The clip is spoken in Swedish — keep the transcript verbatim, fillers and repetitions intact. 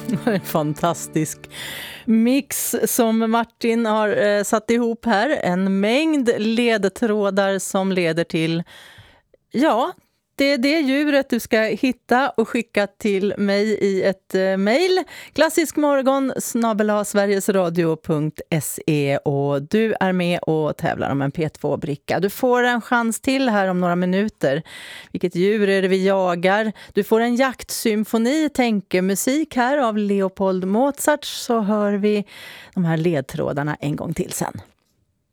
En fantastisk mix som Martin har eh, satt ihop här. En mängd ledtrådar som leder till, ja, det är det djuret du ska hitta och skicka till mig i ett eh, mejl. klassiskmorgon snabel-a sverigesradio punkt se, och du är med och tävlar om en P två-bricka. Du får en chans till här om några minuter. Vilket djur är det vi jagar? Du får en jaktsymfoni, tänkemusik här av Leopold Mozart, så hör vi de här ledtrådarna en gång till sen.